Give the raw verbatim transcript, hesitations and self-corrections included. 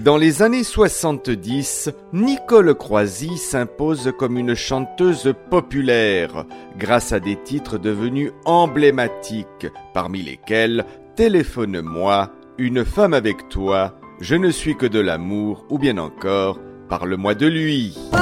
Dans les années soixante-dix, Nicole Croisy s'impose comme une chanteuse populaire grâce à des titres devenus emblématiques, parmi lesquels « Téléphone-moi »,« Une femme avec toi »,« Je ne suis que de l'amour » ou bien encore « Parle-moi de lui ».